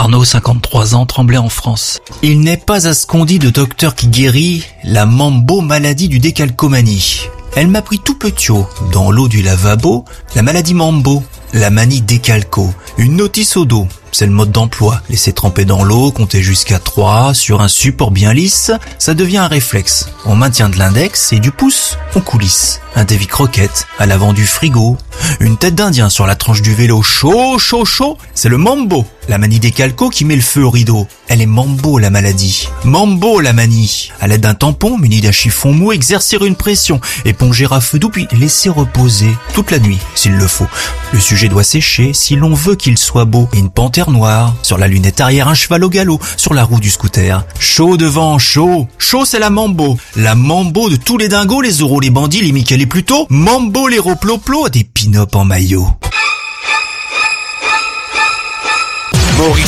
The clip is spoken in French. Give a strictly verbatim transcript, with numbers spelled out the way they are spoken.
Arnaud, cinquante-trois ans, Tremblay en France. Il n'est pas à ce qu'on dit de docteur qui guérit la mambo maladie du décalcomanie. Elle m'a pris tout petiot, dans l'eau du lavabo, la maladie mambo, la manie décalco, une notice au dos. C'est le mode d'emploi. Laisser tremper dans l'eau, compter jusqu'à trois, sur un support bien lisse, ça devient un réflexe. On maintient de l'index et du pouce, on coulisse. Un dévi croquette à l'avant du frigo. Une tête d'Indien sur la tranche du vélo. Chaud, chaud, chaud. C'est le mambo. La manie décalco qui met le feu au rideau. Elle est mambo la maladie. Mambo la manie. À l'aide d'un tampon muni d'un chiffon mou, exercer une pression. Éponger à feu doux puis laisser reposer toute la nuit s'il le faut. Le sujet doit sécher si l'on veut qu'il soit beau. Et une panthère noire. Sur la lunette arrière, un cheval au galop. Sur la roue du scooter. Chaud devant, chaud. Chaud, c'est la mambo. La mambo de tous les dingos, les euros, les bandits, les Mickey, les Pluto. Mambo, les roploplo, des pin-up en maillot. Maurice